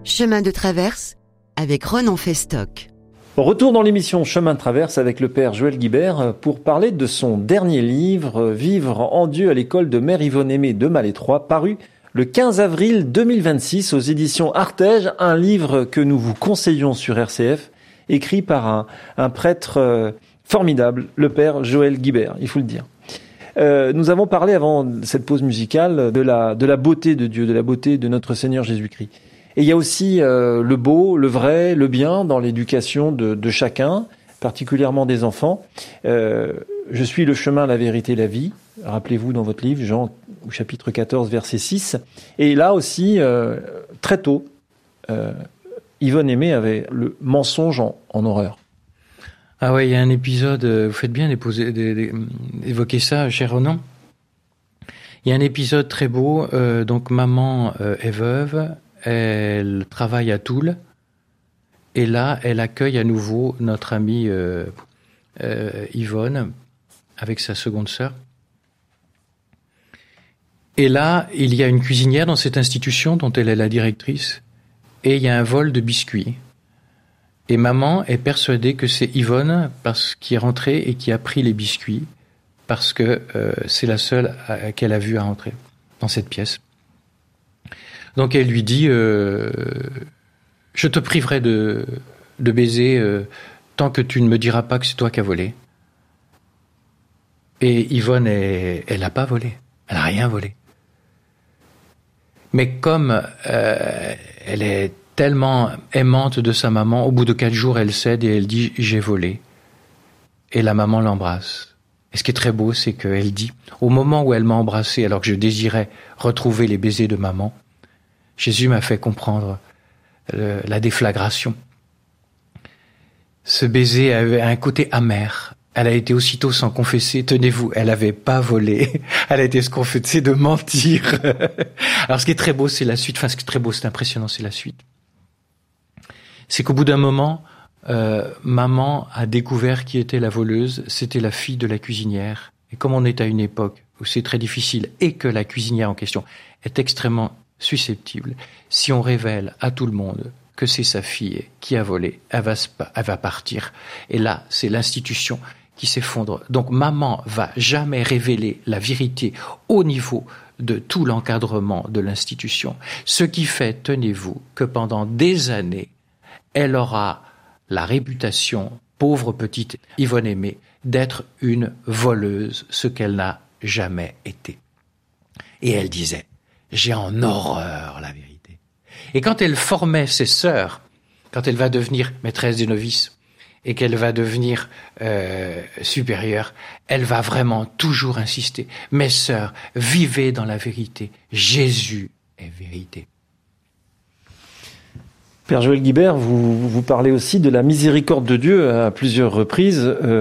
Chemin de traverse avec Ronan Festock. Retour dans l'émission Chemin de traverse avec le père Joël Guibert pour parler de son dernier livre, Vivre en Dieu à l'école de Mère Yvonne Aimée de Malétroit, paru le 15 avril 2026 aux éditions Artege, un livre que nous vous conseillons sur RCF, écrit par un prêtre formidable, le père Joël Guibert, il faut le dire. Nous avons parlé avant cette pause musicale de la beauté de Dieu, de la beauté de notre Seigneur Jésus-Christ. Et il y a aussi le beau, le vrai, le bien dans l'éducation de chacun, particulièrement des enfants. Je suis le chemin, la vérité, la vie. Rappelez-vous dans votre livre, Jean au chapitre 14, verset 6. Et là aussi, très tôt, Yvonne Aimée avait le mensonge en horreur. Ah ouais, il y a un épisode, vous faites bien d'évoquer ça, cher Ronan. Il y a un épisode très beau, donc maman est veuve, elle travaille à Toul, et là, elle accueille à nouveau notre amie Yvonne, avec sa seconde sœur. Et là, il y a une cuisinière dans cette institution dont elle est la directrice, et il y a un vol de biscuits. Et maman est persuadée que c'est Yvonne qui est rentrée et qui a pris les biscuits, parce que c'est la seule qu'elle a vue à rentrer dans cette pièce. Donc elle lui dit je te priverai de baiser tant que tu ne me diras pas que c'est toi qui as volé. Et Yvonne, elle n'a pas volé, elle n'a rien volé. Mais comme elle est tellement aimante de sa maman, au bout de 4 jours, elle cède et elle dit « j'ai volé ». Et la maman l'embrasse. Et ce qui est très beau, c'est qu'elle dit « au moment où elle m'a embrassé, alors que je désirais retrouver les baisers de maman, Jésus m'a fait comprendre la déflagration. Ce baiser avait un côté amer. Elle a été aussitôt s'en confesser. Tenez-vous, elle n'avait pas volé. Elle a été se confesser de mentir. » Alors ce qui est très beau, c'est la suite. Enfin, ce qui est très beau, c'est impressionnant, c'est la suite. C'est qu'au bout d'un moment, maman a découvert qui était la voleuse. C'était la fille de la cuisinière. Et comme on est à une époque où c'est très difficile et que la cuisinière en question est extrêmement susceptible, si on révèle à tout le monde que c'est sa fille qui a volé, elle va partir. Et là, c'est l'institution qui s'effondre. Donc maman va jamais révéler la vérité au niveau de tout l'encadrement de l'institution. Ce qui fait, tenez-vous, que pendant des années, elle aura la réputation, pauvre petite Yvonne Aimée, d'être une voleuse, ce qu'elle n'a jamais été. Et elle disait « j'ai en horreur la vérité ». Et quand elle formait ses sœurs, quand elle va devenir maîtresse des novices et qu'elle va devenir supérieure, elle va vraiment toujours insister « mes sœurs, vivez dans la vérité, Jésus est vérité ». Père Joël Guibert, vous parlez aussi de la miséricorde de Dieu à plusieurs reprises.